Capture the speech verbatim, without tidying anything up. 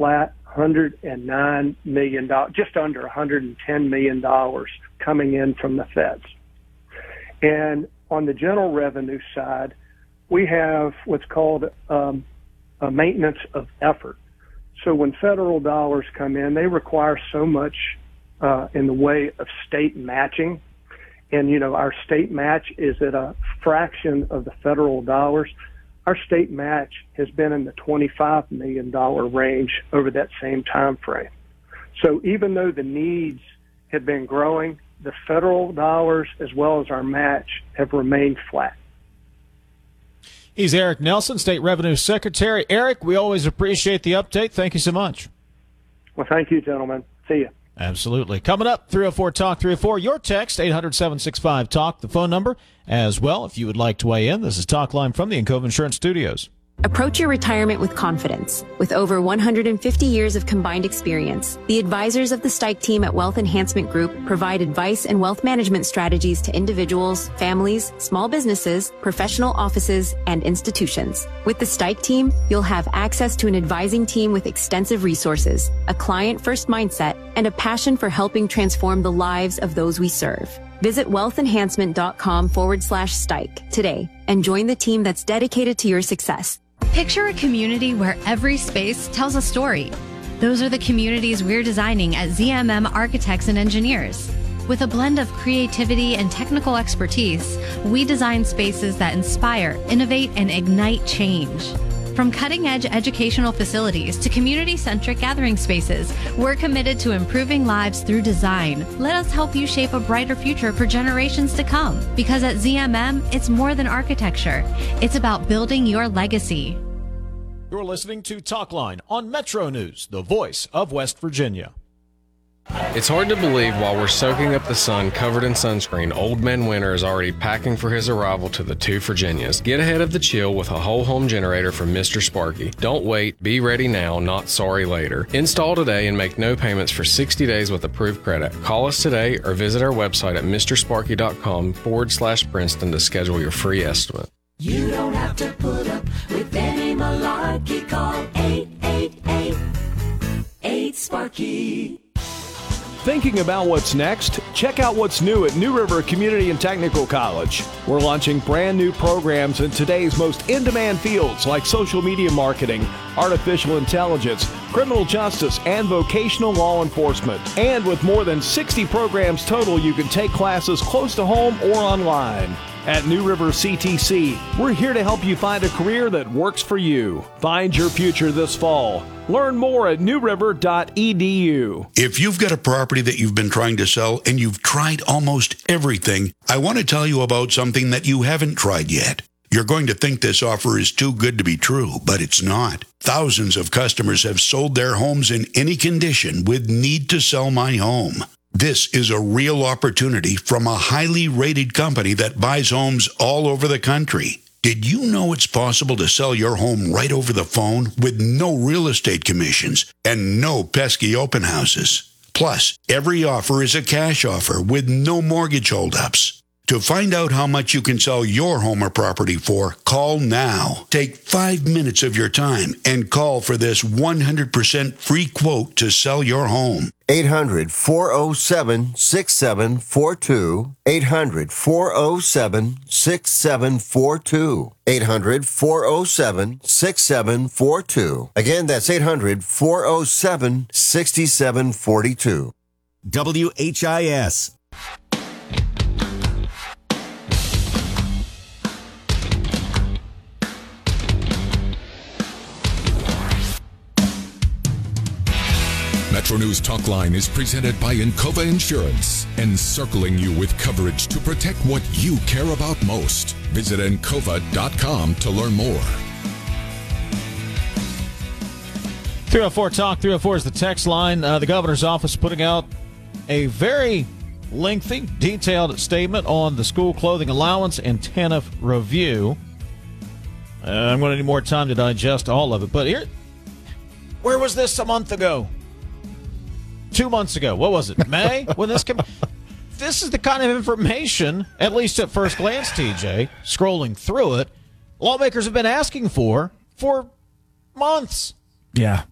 flat one hundred nine million dollars, just under one hundred ten million dollars coming in from the feds. And on the general revenue side, we have what's called um, a maintenance of effort. So when federal dollars come in, they require so much uh, in the way of state matching. And, you know, our state match is at a fraction of the federal dollars. Our state match has been in the twenty-five million dollars range over that same time frame. So even though the needs have been growing, the federal dollars as well as our match have remained flat. He's Eric Nelson, State Revenue Secretary. Eric, we always appreciate the update. Thank you so much. Well, thank you, gentlemen. See you. Absolutely. Coming up, three oh four Talk three oh four. Your text, eight hundred, seven six five, TALK, the phone number as well. If you would like to weigh in, this is Talk Line from the Encova Insurance Studios. Approach your retirement with confidence. With over one hundred fifty years of combined experience, the advisors of the Stike team at Wealth Enhancement Group provide advice and wealth management strategies to individuals, families, small businesses, professional offices, and institutions. With the Stike team, you'll have access to an advising team with extensive resources, a client-first mindset, and a passion for helping transform the lives of those we serve. Visit wealthenhancement.com forward slash Stike today and join the team that's dedicated to your success. Picture a community where every space tells a story. Those are the communities we're designing at Z M M Architects and Engineers. With a blend of creativity and technical expertise, we design spaces that inspire, innovate, and ignite change. From cutting-edge educational facilities to community-centric gathering spaces, we're committed to improving lives through design. Let us help you shape a brighter future for generations to come. Because at Z M M, it's more than architecture. It's about building your legacy. You're listening to Talk Line on Metro News, the voice of West Virginia. It's hard to believe while we're soaking up the sun covered in sunscreen, Old Man Winter is already packing for his arrival to the two Virginias. Get ahead of the chill with a whole home generator from Mister Sparky. Don't wait, be ready now, not sorry later. Install today and make no payments for sixty days with approved credit. Call us today or visit our website at mrsparky.com forward slash Princeton to schedule your free estimate. You don't have to put up with any malarkey. Call eight eight eight, eight Sparky. Thinking about what's next? Check out what's new at New River Community and Technical College. We're launching brand new programs in today's most in-demand fields like social media marketing, artificial intelligence, criminal justice, and vocational law enforcement. And with more than sixty programs total, you can take classes close to home or online. At New River C T C, we're here to help you find a career that works for you. Find your future this fall. Learn more at new river dot e d u. If you've got a property that you've been trying to sell and you've tried almost everything, I want to tell you about something that you haven't tried yet. You're going to think this offer is too good to be true, but it's not. Thousands of customers have sold their homes in any condition with Need to Sell My Home. This is a real opportunity from a highly rated company that buys homes all over the country. Did you know it's possible to sell your home right over the phone with no real estate commissions and no pesky open houses? Plus, every offer is a cash offer with no mortgage holdups. To find out how much you can sell your home or property for, call now. Take five minutes of your time and call for this one hundred percent free quote to sell your home. eight hundred, four oh seven, six seven four two. eight hundred, four oh seven, six seven four two. eight hundred, four oh seven, six seven four two. Again, that's eight hundred, four oh seven, six seven four two. W H I S. Metro News Talk Line is presented by Encova Insurance, encircling you with coverage to protect what you care about most. Visit encova dot com to learn more. three oh four Talk, three oh four is the text line. Uh, the governor's office putting out a very lengthy, detailed statement on the school clothing allowance and T A N F review. Uh, I'm going to need more time to digest all of it. But here, where was this a month ago? Two months ago. What was it? May? When this came? This is the kind of information, at least at first glance, T J, scrolling through it, lawmakers have been asking for for months. Yeah.